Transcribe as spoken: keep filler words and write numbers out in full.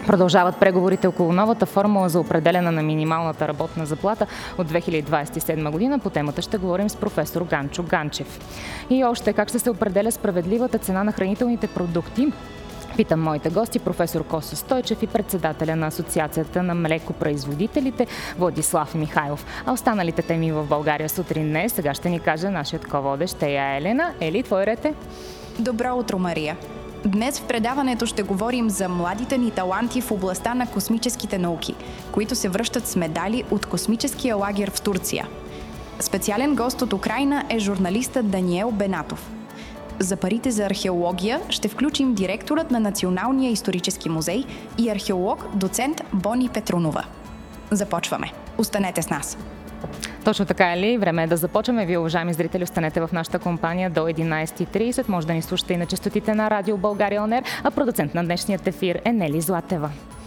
Продължават преговорите около новата формула за определяне на минималната работна заплата от две хиляди двадесет и седма година. По темата ще говорим с професор Ганчо Ганчев. И още как ще се определя справедливата цена на хранителните продукти. Питам моите гости, професор Косо Стойчев и председателя на Асоциацията на млекопроизводителите Владислав Михайлов. А останалите теми в България сутрин днес сега ще ни каже нашият ко-водещ Ея Елена. Ели, твой ред е? Добро утро, Мария! Днес в предаването ще говорим за младите ни таланти в областта на космическите науки, които се връщат с медали от космическия лагер в Турция. Специален гост от Украйна е журналистът Даниел Бенатов. За парите за археология ще включим директорът на Националния исторически музей и археолог доцент Бони Петрунова. Започваме. Останете с нас! Точно така е ли? Време е да започваме. Вие, уважаеми зрители, останете в нашата компания до единадесет и тридесет. Може да ни слушате и на честотите на Радио България Он Ер, а продуцент на днешният ефир е Нели Златева.